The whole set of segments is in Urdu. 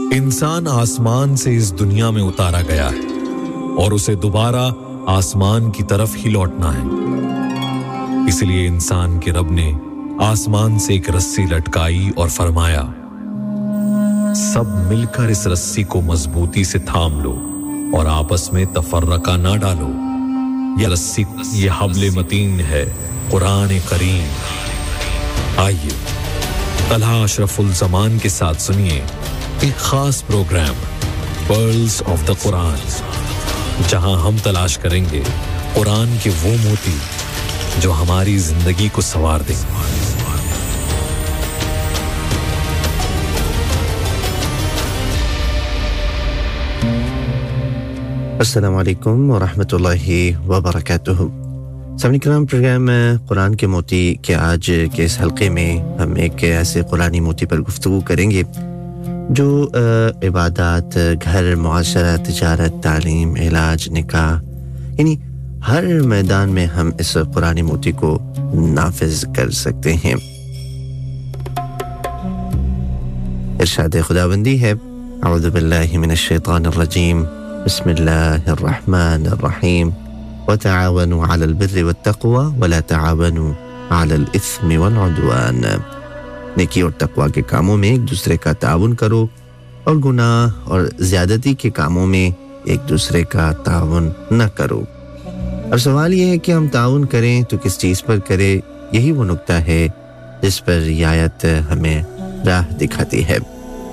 انسان آسمان سے اس دنیا میں اتارا گیا ہے اور اسے دوبارہ آسمان کی طرف ہی لوٹنا ہے۔ اس لیے انسان کے رب نے آسمان سے ایک رسی لٹکائی اور فرمایا، سب مل کر اس رسی کو مضبوطی سے تھام لو اور آپس میں تفرقہ نہ ڈالو۔ یہ رسی، یہ حبل متین ہے، قرآن کریم۔ آئیے طلحہ اشرف الزمان کے ساتھ سنیے ایک خاص پروگرام پرلز آف دا قرآن، جہاں ہم تلاش کریں گے قرآن کے وہ موتی جو ہماری زندگی کو سنوار دیں۔ السلام علیکم ورحمۃ اللہ وبرکاتہ۔ سامعین کرام، پروگرام قرآن کے موتی کے آج کے اس حلقے میں ہم ایک ایسے قرآنی موتی پر گفتگو کریں گے جو عبادات، گھر، معاشرہ، تجارت، تعلیم، علاج، نکاح، یعنی ہر میدان میں ہم اس قرآنی موتی کو نافذ کر سکتے ہیں۔ ارشاد خداوندی ہے، اعوذ باللہ من الشیطان الرجیم، بسم اللہ الرحمن الرحیم، وتعاونوا علی البر والتقوی ولا تعاونوا علی الاثم والعدوان۔ نیکی اور تقوی کے کاموں میں ایک دوسرے کا تعاون کرو اور گناہ اور زیادتی کے کاموں میں ایک دوسرے کا تعاون نہ کرو۔ اور سوال یہ ہے کہ ہم تعاون کریں تو کس چیز پر کریں؟ یہی وہ نقطہ ہے جس پر یہ آیت ہمیں راہ دکھاتی ہے۔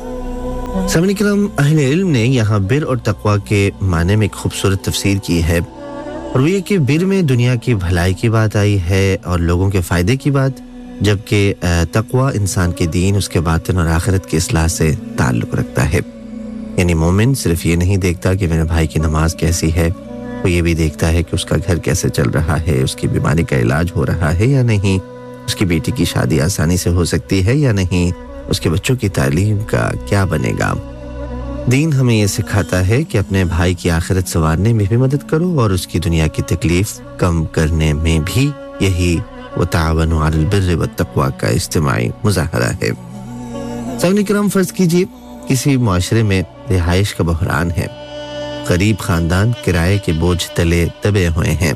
سامعین کرام، اہل علم نے یہاں بر اور تقوی کے معنی میں ایک خوبصورت تفسیر کی ہے، اور وہ یہ کہ بر میں دنیا کی بھلائی کی بات آئی ہے اور لوگوں کے فائدے کی بات، جبکہ تقوی انسان کے دین، اس کے باطن اور آخرت کی اصلاح سے تعلق رکھتا ہے۔ یعنی مومن صرف یہ نہیں دیکھتا کہ میرے بھائی کی نماز کیسی ہے، وہ یہ بھی دیکھتا ہے کہ اس کا گھر کیسے چل رہا ہے، اس کی بیماری کا علاج ہو رہا ہے یا نہیں، اس کی بیٹی کی شادی آسانی سے ہو سکتی ہے یا نہیں، اس کے بچوں کی تعلیم کا کیا بنے گا۔ دین ہمیں یہ سکھاتا ہے کہ اپنے بھائی کی آخرت سنوارنے میں بھی مدد کرو اور اس کی دنیا کی تکلیف کم کرنے میں بھی۔ یہی وتعاونوا علی البر والتقوی کا اجتماعی مظاہرہ ہے۔ سامعین کرام، فرض کیجیے کسی معاشرے میں رہائش کا بحران ہے، غریب خاندان کرائے کے بوجھ تلے دبے ہوئے ہیں۔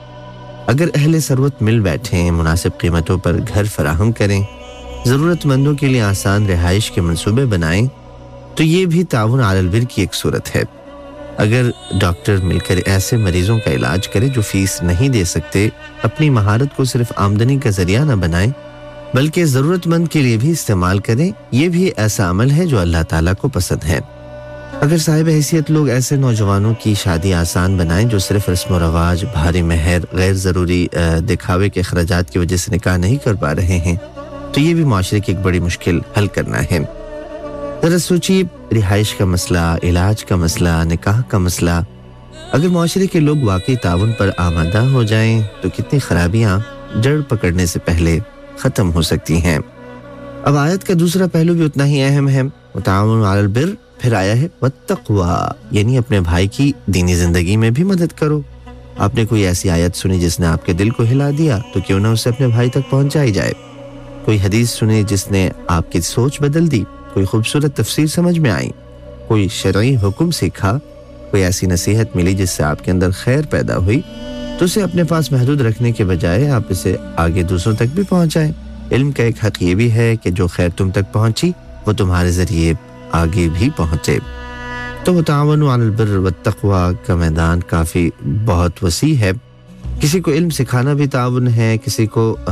اگر اہل ثروت مل بیٹھیں، مناسب قیمتوں پر گھر فراہم کریں، ضرورت مندوں کے لیے آسان رہائش کے منصوبے بنائیں، تو یہ بھی تعاون علی البر کی ایک صورت ہے۔ اگر ڈاکٹر مل کر ایسے مریضوں کا علاج کرے جو فیس نہیں دے سکتے، اپنی مہارت کو صرف آمدنی کا ذریعہ نہ بنائیں بلکہ ضرورت مند کے لیے بھی استعمال کریں، یہ بھی ایسا عمل ہے جو اللہ تعالیٰ کو پسند ہے۔ اگر صاحب حیثیت لوگ ایسے نوجوانوں کی شادی آسان بنائیں جو صرف رسم و رواج، بھاری مہر، غیر ضروری دکھاوے کے اخراجات کی وجہ سے نکاح نہیں کر پا رہے ہیں، تو یہ بھی معاشرے کی ایک بڑی مشکل حل کرنا ہے۔ ذرا سوچیے، رہائش کا مسئلہ، علاج کا مسئلہ، نکاح کا مسئلہ، اگر معاشرے کے لوگ واقعی تعاون پر آمادہ ہو جائیں تو کتنی خرابیاں جڑ پکڑنے سے پہلے ختم ہو سکتی ہیں۔ اب آیت کا دوسرا پہلو بھی اتنا ہی اہم ہے، وتعاونوا علی البر، پھر آیا ہے والتقوی، یعنی اپنے بھائی کی دینی زندگی میں بھی مدد کرو۔ آپ نے کوئی ایسی آیت سنی جس نے آپ کے دل کو ہلا دیا، تو کیوں نہ اسے اپنے بھائی تک پہنچائی جائے۔ کوئی حدیث سنی جس نے آپ کی سوچ بدل دی، کوئی خوبصورت تفسیر سمجھ میں آئی، کوئی شرعی حکم سیکھا، کوئی ایسی نصیحت ملی جس سے آپ کے اندر خیر پیدا ہوئی، تو اسے اپنے پاس محدود رکھنے کے بجائے آپ اسے آگے دوسروں تک بھی پہنچائیں۔ علم کا ایک حق یہ بھی ہے کہ جو خیر تم تک پہنچی وہ تمہارے ذریعے آگے بھی پہنچے۔ تو وتعاونوا علی البر والتقوی کا میدان کافی بہت وسیع ہے۔ کسی کو علم سکھانا بھی تعاون ہے، کسی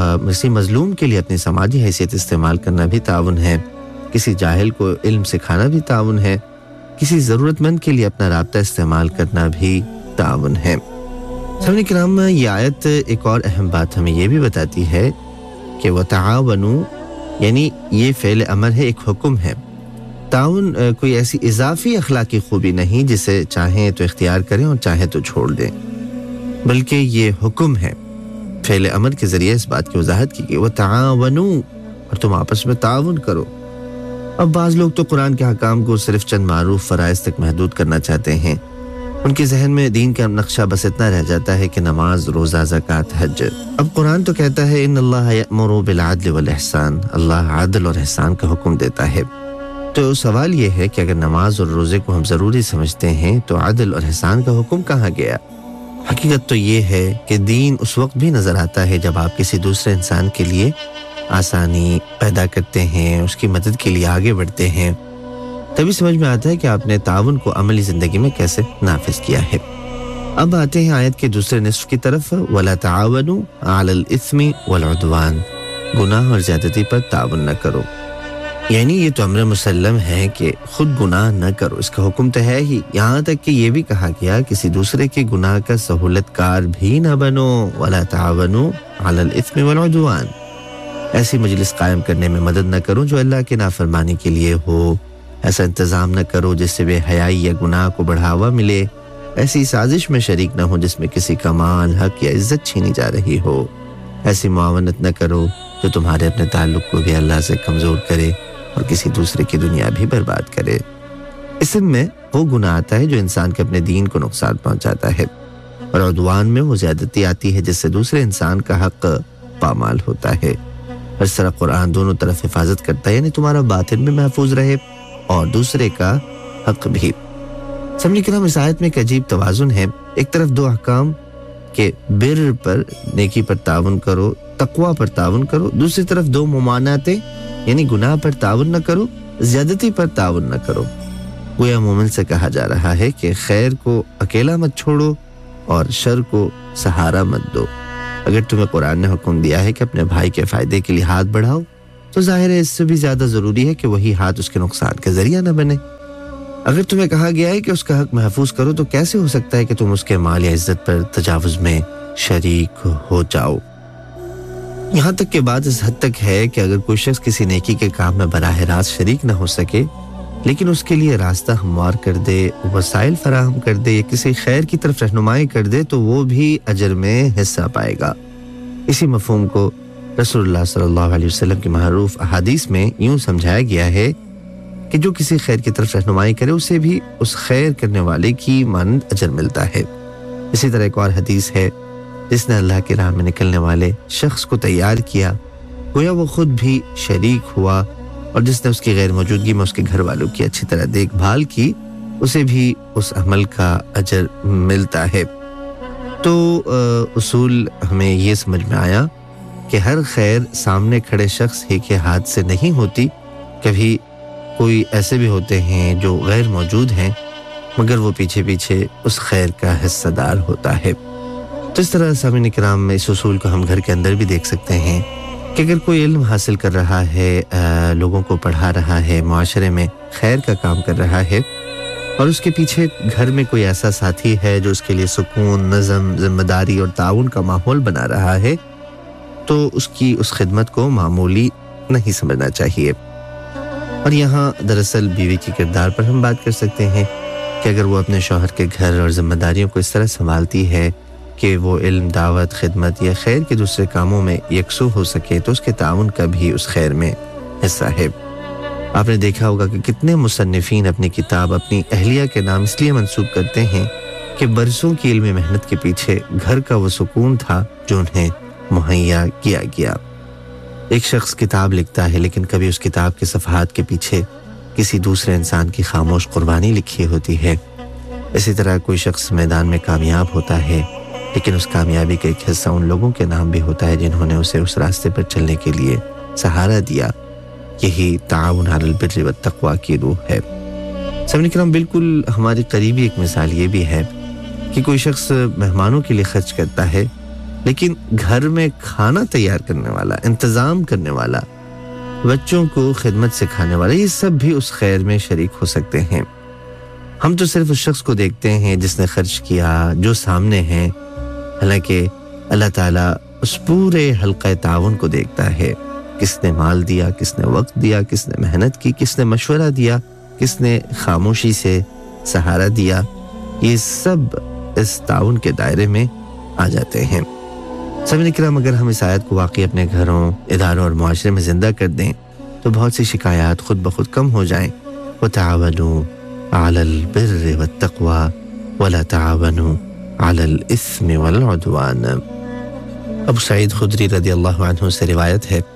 مظلوم کے لیے اپنی سماجی حیثیت استعمال کرنا بھی تعاون ہے، کسی جاہل کو علم سکھانا بھی تعاون ہے، کسی ضرورت مند کے لیے اپنا رابطہ استعمال کرنا بھی تعاون ہے۔ سامعین کرام، یہ آیت ایک اور اہم بات ہمیں یہ بھی بتاتی ہے کہ وتعاونوا، یعنی یہ فعل امر ہے، ایک حکم ہے۔ تعاون کوئی ایسی اضافی اخلاقی خوبی نہیں جسے چاہیں تو اختیار کریں اور چاہیں تو چھوڑ دیں، بلکہ یہ حکم ہے۔ فعل امر کے ذریعے اس بات کی وضاحت کی کہ وتعاونوا، اور تم آپس میں تعاون کرو۔ اب بعض لوگ تو قرآن کے حکام کو صرف چند معروف فرائض تک محدود کرنا چاہتے ہیں۔ ان کے ذہن میں دین کا نقشہ بس اتنا رہ جاتا ہے کہ نماز، روزہ، زکوٰۃ، حج۔ اب قرآن تو کہتا ہے ان اللہ یأمر بالعدل والاحسان، اللہ عدل اور احسان کا حکم دیتا ہے۔ تو سوال یہ ہے کہ اگر نماز اور روزے کو ہم ضروری سمجھتے ہیں تو عدل اور احسان کا حکم کہاں گیا؟ حقیقت تو یہ ہے کہ دین اس وقت بھی نظر آتا ہے جب آپ کسی دوسرے انسان کے لیے آسانی پیدا کرتے ہیں، اس کی مدد کے لیے آگے بڑھتے ہیں، تبھی سمجھ میں آتا ہے کہ آپ نے تعاون کو عملی زندگی میں کیسے نافذ کیا ہے۔ اب آتے ہیں آیت کے دوسرے نصف کی طرف، وَلَا تَعَاوَنُوا عَلَى الْإِثْمِ وَالْعُدْوَانِ، گناہ اور زیادتی پر تعاون نہ کرو۔ یعنی یہ تو امر مسلم ہے کہ خود گناہ نہ کرو، اس کا حکم تو ہے ہی، یہاں تک کہ یہ بھی کہا گیا کسی دوسرے کے گناہ کا سہولت کار بھی نہ بنو، وَلَا تَعَاوَنُوا عَلَى الْإِثْمِ وَالْعُدْوَانِ، ایسی مجلس قائم کرنے میں مدد نہ کرو جو اللہ کی نافرمانی کے لیے ہو، ایسا انتظام نہ کرو جس سے بے حیائی یا گناہ کو بڑھاوا ملے، ایسی سازش میں شریک نہ ہو جس میں کسی کا مال، حق یا عزت چھینی جا رہی ہو، ایسی معاونت نہ کرو جو تمہارے اپنے تعلق کو بھی اللہ سے کمزور کرے اور کسی دوسرے کی دنیا بھی برباد کرے۔ اسم میں وہ گناہ آتا ہے جو انسان کے اپنے دین کو نقصان پہنچاتا ہے، اور عدوان میں وہ زیادتی آتی ہے جس سے دوسرے انسان کا حق پامال ہوتا ہے۔ اس طرح قرآن دونوں طرف حفاظت کرتا ہے، یعنی تمہارا باطن بھی محفوظ رہے اور دوسرے کا حق بھی۔ سامعین کرام، اس آیت میں ایک عجیب توازن ہے، ایک طرف دو احکام کہ بر پر، نیکی پر تعاون کرو، تقوی پر تعاون کرو، دوسری طرف دو ممانعتیں، یعنی گناہ پر تعاون نہ کرو، زیادتی پر تعاون نہ کرو۔ گویا مومن سے کہا جا رہا ہے کہ خیر کو اکیلا مت چھوڑو اور شر کو سہارا مت دو۔ اگر تمہیں قرآن نے حکم دیا ہے کہ اپنے بھائی کے فائدے کے لیے ہاتھ بڑھاؤ، تو ظاہر ہے اس سے بھی زیادہ ضروری ہے کہ وہی ہاتھ اس کے نقصان کا ذریعہ نہ بنے۔ اگر تمہیں کہا گیا ہے کہ اس کا حق محفوظ کرو، تو کیسے ہو سکتا ہے کہ تم اس کے مال یا عزت پر تجاوز میں شریک ہو جاؤ؟ یہاں تک کہ بات اس حد تک ہے کہ اگر کوئی شخص کسی نیکی کے کام میں براہ راست شریک نہ ہو سکے، لیکن اس کے لیے راستہ ہموار کر دے، وسائل فراہم کر دے یا کسی خیر کی طرف رہنمائی کر دے، تو وہ بھی اجر میں حصہ پائے گا۔ اسی مفہوم کو رسول اللہ صلی اللہ علیہ وسلم کی معروف احادیث میں یوں سمجھایا گیا ہے کہ جو کسی خیر کی طرف رہنمائی کرے، اسے بھی اس خیر کرنے والے کی مانند اجر ملتا ہے۔ اسی طرح ایک اور حدیث ہے، جس نے اللہ کی راہ میں نکلنے والے شخص کو تیار کیا، گویا وہ خود بھی شریک ہوا، اور جس نے اس کی غیر موجودگی میں اس کے گھر والوں کی اچھی طرح دیکھ بھال کی، اسے بھی اس عمل کا اجر ملتا ہے۔ تو اصول ہمیں یہ سمجھ میں آیا کہ ہر خیر سامنے کھڑے شخص ہی کے ہاتھ سے نہیں ہوتی، کبھی کوئی ایسے بھی ہوتے ہیں جو غیر موجود ہیں مگر وہ پیچھے پیچھے اس خیر کا حصہ دار ہوتا ہے۔ تو اس طرح سامعین کرام، میں اس اصول کو ہم گھر کے اندر بھی دیکھ سکتے ہیں کہ اگر کوئی علم حاصل کر رہا ہے، لوگوں کو پڑھا رہا ہے، معاشرے میں خیر کا کام کر رہا ہے، اور اس کے پیچھے گھر میں کوئی ایسا ساتھی ہے جو اس کے لیے سکون، نظم، ذمہ داری اور تعاون کا ماحول بنا رہا ہے، تو اس کی اس خدمت کو معمولی نہیں سمجھنا چاہیے۔ اور یہاں دراصل بیوی کے کردار پر ہم بات کر سکتے ہیں کہ اگر وہ اپنے شوہر کے گھر اور ذمہ داریوں کو اس طرح سنبھالتی ہے کہ وہ علم، دعوت، خدمت یا خیر کے دوسرے کاموں میں یکسو ہو سکے، تو اس کے تعاون کا بھی اس خیر میں حصہ ہے۔ آپ نے دیکھا ہوگا کہ کتنے مصنفین اپنی کتاب اپنی اہلیہ کے نام اس لیے منسوب کرتے ہیں کہ برسوں کی علمی محنت کے پیچھے گھر کا وہ سکون تھا جو انہیں مہیا کیا گیا۔ ایک شخص کتاب لکھتا ہے، لیکن کبھی اس کتاب کے صفحات کے پیچھے کسی دوسرے انسان کی خاموش قربانی لکھی ہوتی ہے۔ اسی طرح کوئی شخص میدان میں کامیاب ہوتا ہے، لیکن اس کامیابی کا ایک حصہ ان لوگوں کے نام بھی ہوتا ہے جنہوں نے اسے اس راستے پر چلنے کے لیے سہارا دیا۔ یہی تعاون علی البر والتقوی کی روح ہے۔ سامعین کرام، بالکل ہماری قریبی ایک مثال یہ بھی ہے کہ کوئی شخص مہمانوں کے لیے خرچ کرتا ہے، لیکن گھر میں کھانا تیار کرنے والا، انتظام کرنے والا، بچوں کو خدمت سکھانے والا، یہ سب بھی اس خیر میں شریک ہو سکتے ہیں۔ ہم تو صرف اس شخص کو دیکھتے ہیں جس نے خرچ کیا، جو سامنے ہیں، حالانکہ اللہ تعالیٰ اس پورے حلقہ تعاون کو دیکھتا ہے۔ کس نے مال دیا، کس نے وقت دیا، کس نے محنت کی، کس نے مشورہ دیا، کس نے خاموشی سے سہارا دیا، یہ سب اس تعاون کے دائرے میں آ جاتے ہیں۔ سامعین کرام، اگر ہم اس آیت کو واقعی اپنے گھروں، اداروں اور معاشرے میں زندہ کر دیں تو بہت سی شکایات خود بخود کم ہو جائیں۔ وَتَعَاوَنُوا عَلَى الْبِرِّ وَالتَّقْوَى وَلَا تَعَاوَنُوا عَلَى الْإِثْمِ وَالْعُدْوَانِ۔ ابو سعید خدری رضی اللہ عنہ سے روایت ہے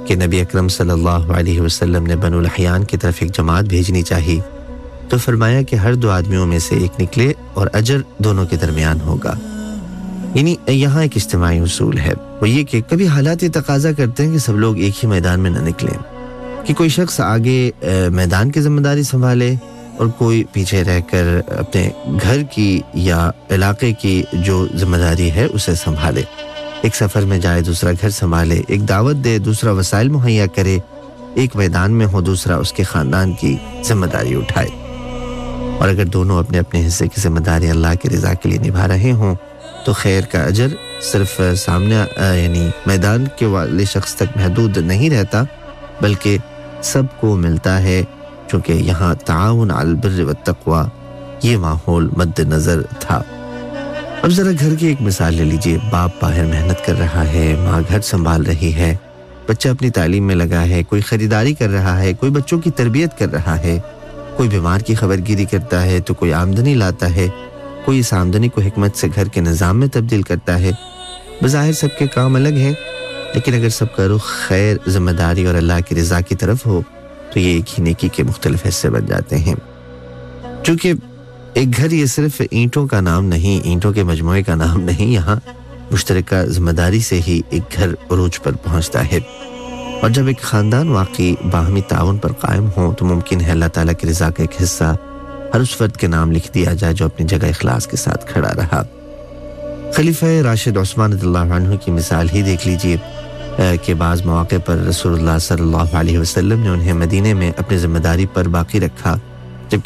کہ نبی اکرم صلی اللہ علیہ وسلم نے بنو لحیان کی طرف ایک جماعت بھیجنی چاہی تو فرمایا کہ ہر دو آدمیوں میں سے ایک نکلے اور اجر دونوں کے درمیان ہوگا. یعنی یہاں ایک اجتماعی اصول ہے، وہ یہ کہ کبھی حالات یہ تقاضا کرتے ہیں کہ سب لوگ ایک ہی میدان میں نہ نکلیں، کہ کوئی شخص آگے میدان کی ذمہ داری سنبھالے اور کوئی پیچھے رہ کر اپنے گھر کی یا علاقے کی جو ذمہ داری ہے اسے سنبھالے. ایک سفر میں جائے دوسرا گھر سنبھالے، ایک دعوت دے دوسرا وسائل مہیا کرے، ایک میدان میں ہو دوسرا اس کے خاندان کی ذمہ داری اٹھائے. اور اگر دونوں اپنے اپنے حصے کی ذمہ داری اللہ کی رضا کے لیے نبھا رہے ہوں تو خیر کا اجر صرف سامنے یعنی میدان کے والے شخص تک محدود نہیں رہتا، بلکہ سب کو ملتا ہے، چونکہ یہاں تعاون علی البر والتقوی یہ ماحول مد نظر تھا. اب ذرا گھر کی ایک مثال لے لیجئے. باپ باہر محنت کر رہا ہے، ماں گھر سنبھال رہی ہے، بچہ اپنی تعلیم میں لگا ہے، کوئی خریداری کر رہا ہے، کوئی بچوں کی تربیت کر رہا ہے، کوئی بیمار کی خبرگیری کرتا ہے تو کوئی آمدنی لاتا ہے، کوئی اس آمدنی کو حکمت سے گھر کے نظام میں تبدیل کرتا ہے. بظاہر سب کے کام الگ ہیں، لیکن اگر سب کا رخ خیر، ذمہ داری اور اللہ کی رضا کی طرف ہو تو یہ ایک ہی نیکی کے مختلف حصے بن جاتے ہیں. چونکہ ایک گھر یہ صرف اینٹوں کا نام نہیں، اینٹوں کے مجموعے کا نام نہیں، یہاں مشترکہ ذمہ داری سے ہی ایک گھر عروج پر پہنچتا ہے. اور جب ایک خاندان واقعی باہمی تعاون پر قائم ہو تو ممکن ہے اللہ تعالیٰ کی رضا کا ایک حصہ ہر اس فرد کے نام لکھ دیا جائے جو اپنی جگہ اخلاص کے ساتھ کھڑا رہا. خلیفہ راشد عثمان رضی اللہ عنہ کی مثال ہی دیکھ لیجئے کہ بعض مواقع پر رسول اللہ صلی اللہ علیہ وسلم نے انہیں مدینے میں اپنی ذمہ داری پر باقی رکھا